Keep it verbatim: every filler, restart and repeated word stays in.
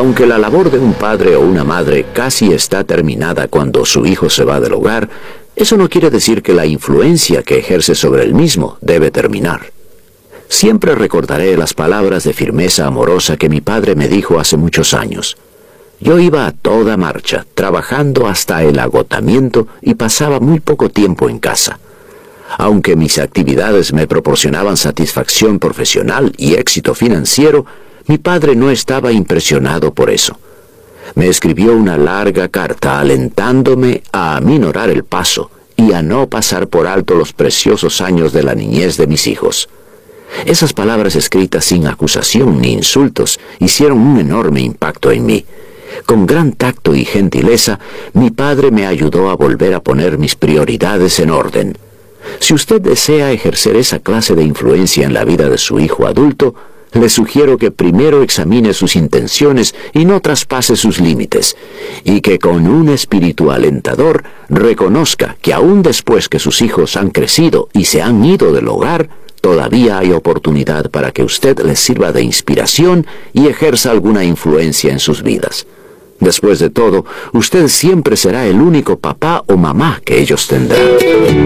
Aunque la labor de un padre o una madre casi está terminada cuando su hijo se va del hogar, eso no quiere decir que la influencia que ejerce sobre el mismo debe terminar. Siempre recordaré las palabras de firmeza amorosa que mi padre me dijo hace muchos años. Yo iba a toda marcha, trabajando hasta el agotamiento y pasaba muy poco tiempo en casa. Aunque mis actividades me proporcionaban satisfacción profesional y éxito financiero, mi padre no estaba impresionado por eso. Me escribió una larga carta alentándome a aminorar el paso y a no pasar por alto los preciosos años de la niñez de mis hijos. Esas palabras escritas sin acusación ni insultos hicieron un enorme impacto en mí. Con gran tacto y gentileza, mi padre me ayudó a volver a poner mis prioridades en orden. Si usted desea ejercer esa clase de influencia en la vida de su hijo adulto, le sugiero que primero examine sus intenciones y no traspase sus límites, y que con un espíritu alentador reconozca que aún después que sus hijos han crecido y se han ido del hogar, todavía hay oportunidad para que usted les sirva de inspiración y ejerza alguna influencia en sus vidas. Después de todo, usted siempre será el único papá o mamá que ellos tendrán.